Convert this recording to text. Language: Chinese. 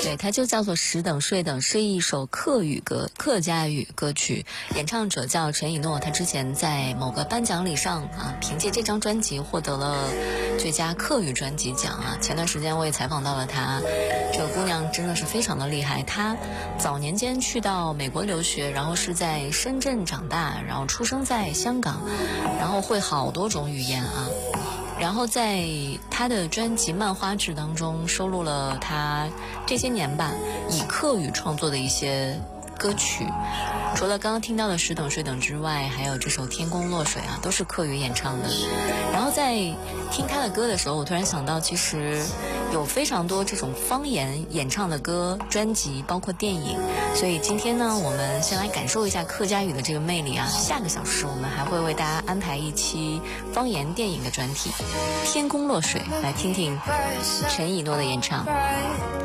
对，它就叫做十等睡等，是一首客家语歌曲，演唱者叫陈以诺。他之前在某个颁奖礼上凭借这张专辑获得了最佳客语专辑奖啊。前段时间我也采访到了她，这个姑娘真的是非常的厉害。她早年间去到美国留学，然后是在深圳长大，然后出生在香港，然后会好多种语言啊。然后在他的专辑《漫花志》当中收录了他这些年吧以客语创作的一些歌曲，除了刚刚听到的十等睡等之外，还有这首天公落水啊，都是客语演唱的。然后在听他的歌的时候，我突然想到其实有非常多这种方言演唱的歌专辑，包括电影。所以今天呢，我们先来感受一下客家语的这个魅力啊。下个小时我们还会为大家安排一期方言电影的专题天公落水，来听听陈以诺的演唱。